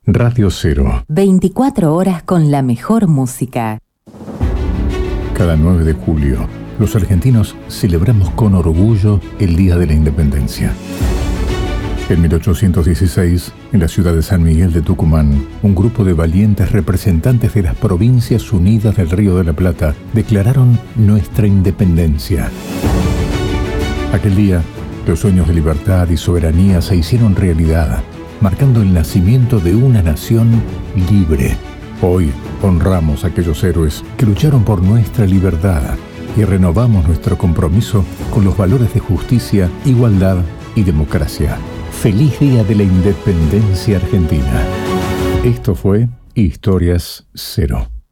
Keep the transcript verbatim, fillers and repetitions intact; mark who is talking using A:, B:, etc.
A: Radio Cero.
B: veinticuatro horas con la mejor música.
A: Cada nueve de julio, los argentinos celebramos con orgullo el Día de la Independencia. En mil ochocientos dieciséis, en la ciudad de San Miguel de Tucumán, un grupo de valientes representantes de las Provincias Unidas del Río de la Plata declararon nuestra independencia. Aquel día, los sueños de libertad y soberanía se hicieron realidad, marcando el nacimiento de una nación libre. Hoy honramos a aquellos héroes que lucharon por nuestra libertad y renovamos nuestro compromiso con los valores de justicia, igualdad y democracia. ¡Feliz Día de la Independencia Argentina! Esto fue Historias Cero.